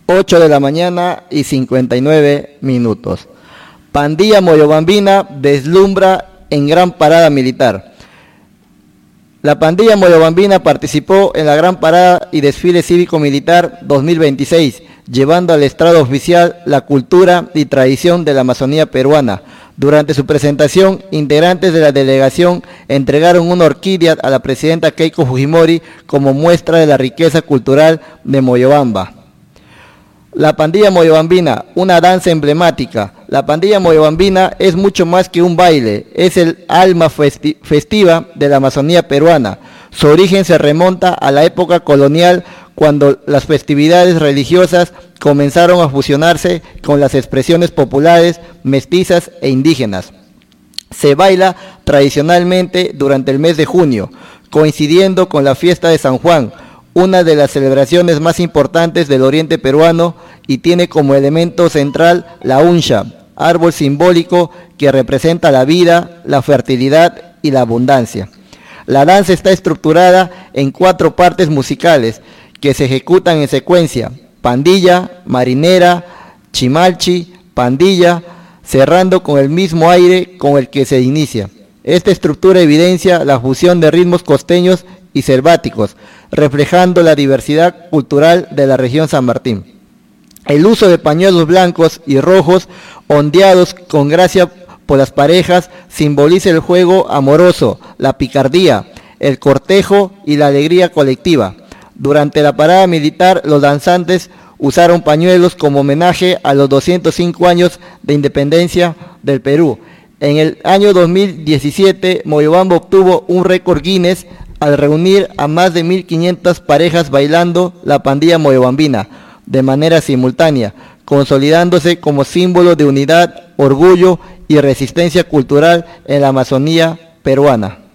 8 de la mañana y 59 minutos. Pandilla Moyobambina deslumbra en gran parada militar. La pandilla Moyobambina participó en la gran parada y desfile cívico-militar 2026, llevando al estrado oficial la cultura y tradición de la Amazonía peruana. Durante su presentación, integrantes de la delegación entregaron una orquídea a la presidenta Keiko Fujimori como muestra de la riqueza cultural de Moyobamba. La pandilla Moyobambina, una danza emblemática. La pandilla Moyobambina es mucho más que un baile, es el alma festiva de la Amazonía peruana. Su origen se remonta a la época colonial, cuando las festividades religiosas comenzaron a fusionarse con las expresiones populares, mestizas e indígenas. Se baila tradicionalmente durante el mes de junio, coincidiendo con la fiesta de San Juan, una de las celebraciones más importantes del oriente peruano, y tiene como elemento central la uncha, árbol simbólico que representa la vida, la fertilidad y la abundancia. La danza está estructurada en 4 partes musicales que se ejecutan en secuencia: pandilla, marinera, chimalchi, pandilla, cerrando con el mismo aire con el que se inicia. Esta estructura evidencia la fusión de ritmos costeños y selváticos, reflejando la diversidad cultural de la región San Martín. El uso de pañuelos blancos y rojos ondeados con gracia por las parejas simboliza el juego amoroso, la picardía, el cortejo y la alegría colectiva. Durante la parada militar, los danzantes usaron pañuelos como homenaje a los 205 años de independencia del Perú. En el año 2017, Moyobamba obtuvo un récord Guinness al reunir a más de 1.500 parejas bailando la pandilla moyobambina de manera simultánea, consolidándose como símbolo de unidad, orgullo y resistencia cultural en la Amazonía peruana.